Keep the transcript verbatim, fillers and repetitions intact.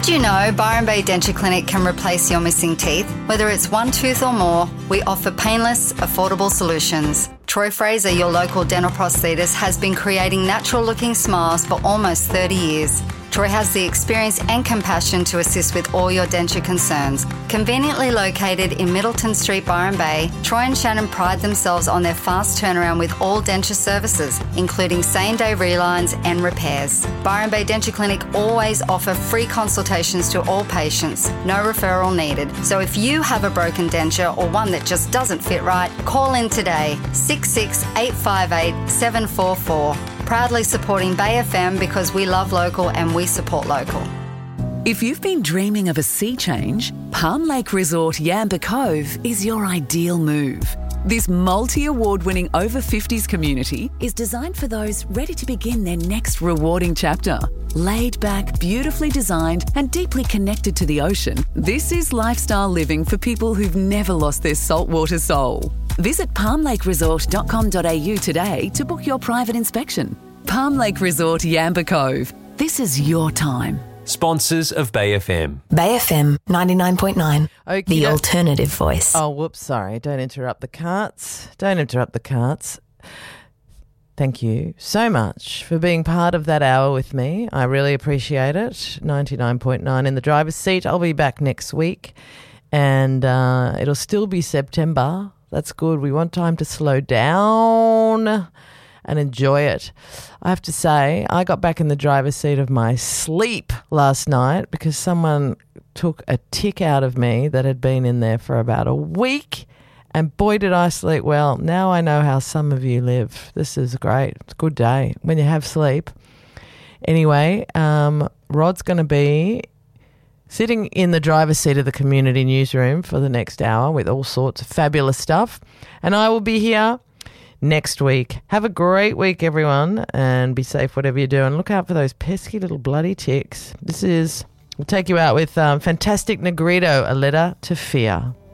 Did you know Byron Bay Denture Clinic can replace your missing teeth? Whether it's one tooth or more, we offer painless, affordable solutions. Troy Fraser, your local dental prosthetist, has been creating natural-looking smiles for almost thirty years. Troy has the experience and compassion to assist with all your denture concerns. Conveniently located in Middleton Street, Byron Bay, Troy and Shannon pride themselves on their fast turnaround with all denture services, including same-day relines and repairs. Byron Bay Denture Clinic always offer free consultations to all patients, no referral needed. So if you have a broken denture or one that just doesn't fit right, call in today, six six eight five eight seven four four. Proudly supporting Bay F M because we love local and we support local. If you've been dreaming of a sea change, Palm Lake Resort Yamba Cove is your ideal move. This multi-award-winning over fifties community is designed for those ready to begin their next rewarding chapter. Laid back, beautifully designed and deeply connected to the ocean, this is lifestyle living for people who've never lost their saltwater soul. Visit palm lake resort dot com dot a u today to book your private inspection. Palm Lake Resort Yamba Cove. This is your time. Sponsors of Bay F M. Bay F M ninety-nine point nine, Okey the doke. alternative voice. Oh, whoops, sorry. Don't interrupt the carts. Don't interrupt the carts. Thank you so much for being part of that hour with me. I really appreciate it. ninety-nine point nine in the driver's seat. I'll be back next week and uh, it'll still be September. That's good. We want time to slow down and enjoy it. I have to say, I got back in the driver's seat of my sleep last night because someone took a tick out of me that had been in there for about a week. And boy, did I sleep well. Now I know how some of you live. This is great. It's a good day when you have sleep. Anyway, um, Rod's going to be sitting in the driver's seat of the community newsroom for the next hour with all sorts of fabulous stuff. And I will be here next week. Have a great week, everyone, and be safe whatever you do. And look out for those pesky little bloody ticks. This is, we'll take you out with um, Fantastic Negrito, A Letter to Fear.